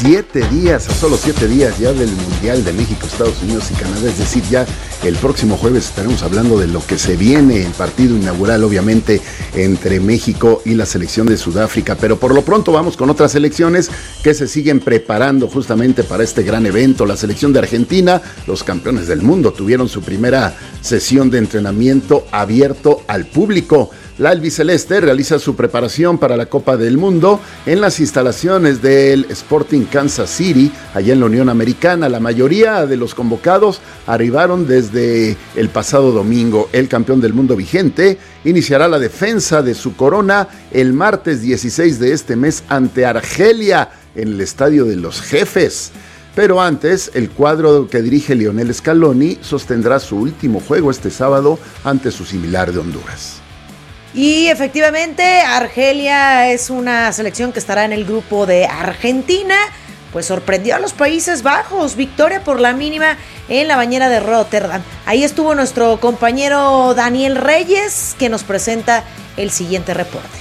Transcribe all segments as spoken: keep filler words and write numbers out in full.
siete días, a solo siete días ya del Mundial de México, Estados Unidos y Canadá, es decir, ya el próximo jueves estaremos hablando de lo que se viene, el partido inaugural obviamente entre México y la selección de Sudáfrica, pero por lo pronto vamos con otras selecciones que se siguen preparando justamente para este gran evento. La selección de Argentina, los campeones del mundo, tuvieron su primera sesión de entrenamiento abierto al público. La albiceleste realiza su preparación para la Copa del Mundo en las instalaciones del Sporting Kansas City, allá en la Unión Americana. La mayoría de los convocados arribaron desde el pasado domingo. El campeón del mundo vigente iniciará la defensa de su corona el martes dieciséis de este mes ante Argelia en el Estadio de los Jefes. Pero antes, el cuadro que dirige Lionel Scaloni sostendrá su último juego este sábado ante su similar de Honduras. Y efectivamente, Argelia es una selección que estará en el grupo de Argentina, pues sorprendió a los Países Bajos, victoria por la mínima en la bañera de Rotterdam. Ahí estuvo nuestro compañero Daniel Reyes, que nos presenta el siguiente reporte.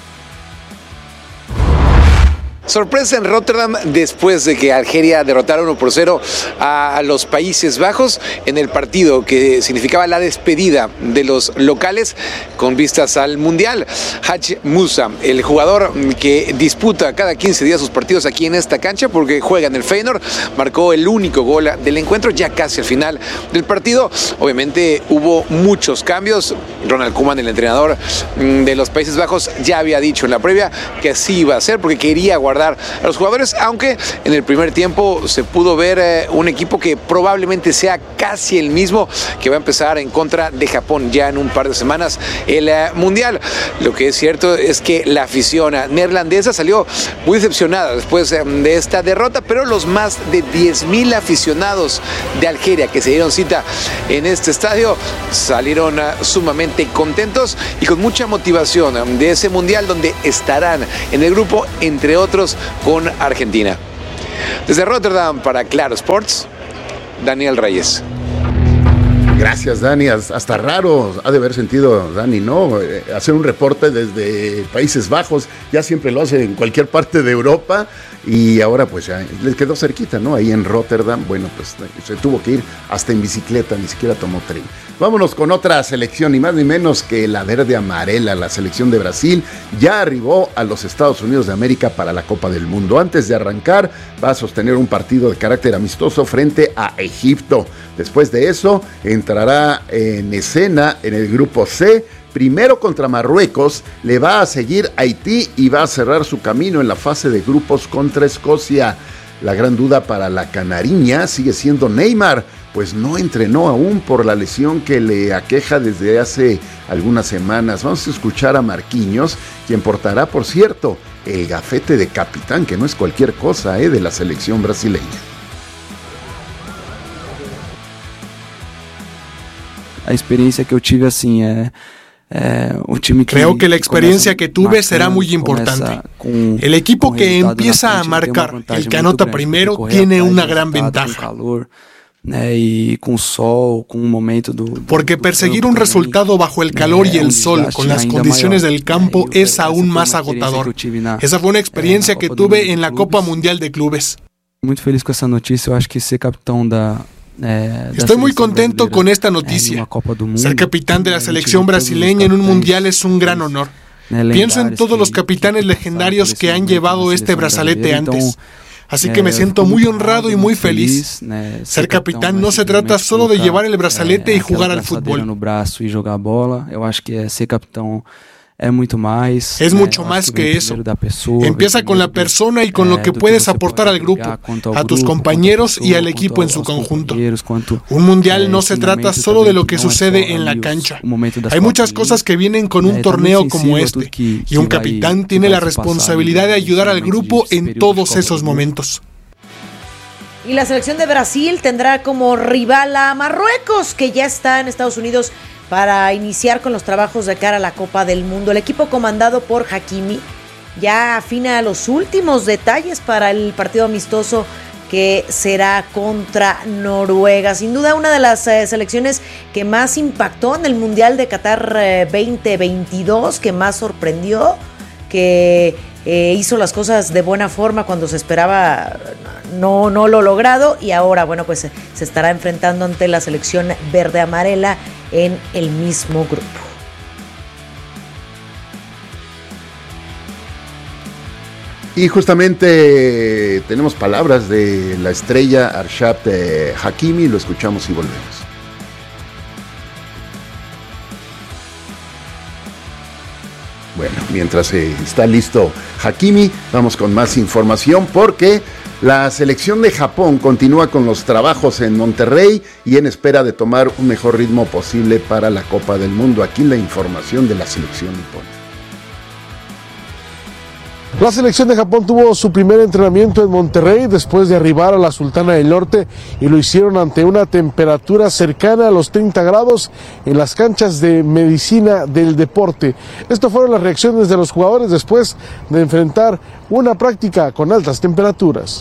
Sorpresa en Rotterdam después de que Argelia derrotara uno por cero a los Países Bajos en el partido que significaba la despedida de los locales con vistas al Mundial. Hadj Musa, el jugador que disputa cada quince días sus partidos aquí en esta cancha porque juega en el Feyenoord, marcó el único gol del encuentro ya casi al final del partido. Obviamente hubo muchos cambios. Ronald Koeman, el entrenador de los Países Bajos, ya había dicho en la previa que así iba a ser porque quería guardar a los jugadores, aunque en el primer tiempo se pudo ver eh, un equipo que probablemente sea casi el mismo que va a empezar en contra de Japón ya en un par de semanas el eh, Mundial. Lo que es cierto es que la afición neerlandesa salió muy decepcionada después eh, de esta derrota, pero los más de diez mil aficionados de Algeria que se dieron cita en este estadio salieron eh, sumamente contentos y con mucha motivación eh, de ese Mundial donde estarán en el grupo, entre otros, con Argentina. Desde Rotterdam para Claro Sports, Daniel Reyes. Gracias, Dani. Hasta raro ha de haber sentido, Dani, ¿no? Hacer un reporte desde Países Bajos, ya siempre lo hace en cualquier parte de Europa y ahora pues ya les quedó cerquita, ¿no? Ahí en Rotterdam, bueno, pues se tuvo que ir hasta en bicicleta, ni siquiera tomó tren. Vámonos con otra selección, ni más ni menos que la verde amarela, la selección de Brasil, ya arribó a los Estados Unidos de América para la Copa del Mundo. Antes de arrancar, va a sostener un partido de carácter amistoso frente a Egipto. Después de eso, entrará en escena en el grupo C, primero contra Marruecos, le va a seguir Haití y va a cerrar su camino en la fase de grupos contra Escocia. La gran duda para la canariña sigue siendo Neymar, pues no entrenó aún por la lesión que le aqueja desde hace algunas semanas. Vamos a escuchar a Marquinhos, quien portará, por cierto, el gafete de capitán, que no es cualquier cosa, ¿eh? de la selección brasileña. A experiencia que eu tive assim é Eh, Creo que la experiencia que tuve será muy importante. El equipo que empieza a marcar, el que anota primero, tiene una gran ventaja. Porque perseguir un resultado bajo el calor y el sol, con las condiciones del campo, es aún más agotador. Esa fue una experiencia que tuve en la Copa Mundial de Clubes. Muy feliz con esa noticia. Eu acho que ser capitán da Estoy muy contento con esta noticia. Ser capitán de la selección brasileña en un mundial es un gran honor. Pienso en todos los capitanes legendarios que han llevado este brazalete antes. Así que me siento muy honrado y muy feliz. Ser capitán no se trata solo de llevar el brazalete y jugar al fútbol. Es mucho más que eso. Empieza con la persona y con lo que puedes aportar al grupo, a tus compañeros y al equipo en su conjunto. Un mundial no se trata solo de lo que sucede en la cancha. Hay muchas cosas que vienen con un torneo como este, y un capitán tiene la responsabilidad de ayudar al grupo en todos esos momentos. Y la selección de Brasil tendrá como rival a Marruecos, que ya está en Estados Unidos para iniciar con los trabajos de cara a la Copa del Mundo. El equipo comandado por Hakimi ya afina los últimos detalles para el partido amistoso que será contra Noruega. Sin duda una de las eh, selecciones que más impactó en el Mundial de Qatar eh, veinte veintidós, que más sorprendió, que eh, hizo las cosas de buena forma cuando se esperaba no, no lo logrado, y ahora, bueno, pues se, se estará enfrentando ante la selección verde-amarela en el mismo grupo. Y justamente tenemos palabras de la estrella Achraf Hakimi, lo escuchamos y volvemos. Bueno, mientras eh, está listo Hakimi, vamos con más información porque la selección de Japón continúa con los trabajos en Monterrey y en espera de tomar un mejor ritmo posible para la Copa del Mundo. Aquí la información de la selección nipona. La selección de Japón tuvo su primer entrenamiento en Monterrey después de arribar a la Sultana del Norte y lo hicieron ante una temperatura cercana a los treinta grados en las canchas de medicina del deporte. Estas fueron las reacciones de los jugadores después de enfrentar una práctica con altas temperaturas.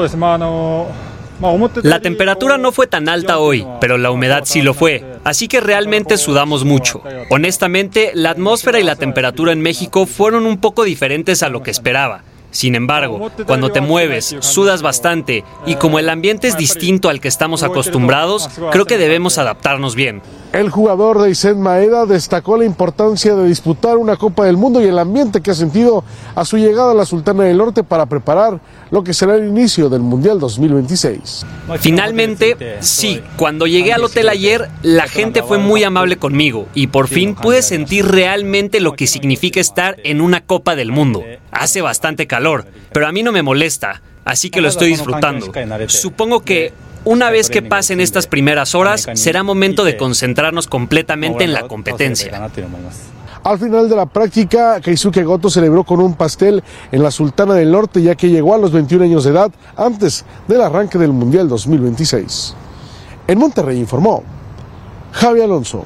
La temperatura no fue tan alta hoy, pero la humedad sí lo fue, así que realmente sudamos mucho. Honestamente, la atmósfera y la temperatura en México fueron un poco diferentes a lo que esperaba. Sin embargo, cuando te mueves, sudas bastante, y como el ambiente es distinto al que estamos acostumbrados, creo que debemos adaptarnos bien. El jugador de Isen Maeda destacó la importancia de disputar una Copa del Mundo y el ambiente que ha sentido a su llegada a la Sultana del Norte para preparar lo que será el inicio del Mundial dos mil veintiséis. Finalmente, sí, cuando llegué al hotel ayer, la gente fue muy amable conmigo y por fin pude sentir realmente lo que significa estar en una Copa del Mundo. Hace bastante calor, pero a mí no me molesta, así que lo estoy disfrutando. Supongo que una vez que pasen estas primeras horas, será momento de concentrarnos completamente en la competencia. Al final de la práctica, Keisuke Goto celebró con un pastel en la Sultana del Norte, ya que llegó a los veintiún años de edad antes del arranque del Mundial dos mil veintiséis. En Monterrey informó Javi Alonso.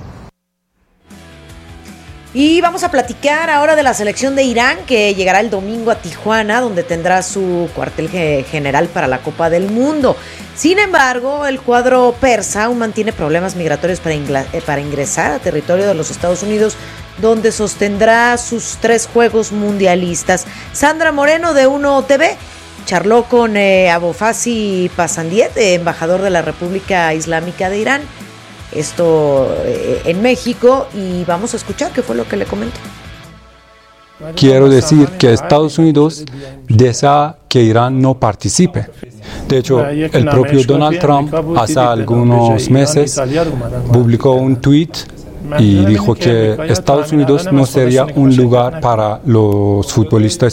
Y vamos a platicar ahora de la selección de Irán, que llegará el domingo a Tijuana, donde tendrá su cuartel general para la Copa del Mundo. Sin embargo, el cuadro persa aún mantiene problemas migratorios para, ingla- para ingresar a territorio de los Estados Unidos, donde sostendrá sus tres juegos mundialistas. Sandra Moreno de Uno T V charló con eh, Abofasi Pasandiet, embajador de la República Islámica de Irán, esto eh, en México, y vamos a escuchar qué fue lo que le comentó. Quiero decir que Estados Unidos desea que Irán no participe. De hecho, el propio Donald Trump hace algunos meses publicó un tuit y dijo que Estados Unidos no sería un lugar para los futbolistas